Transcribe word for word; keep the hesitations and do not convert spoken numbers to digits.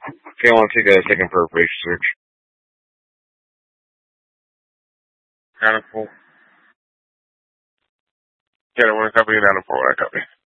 Okay, I want to take a second for a race search. Counter four. Yeah, I want to copy it down to four. I copy.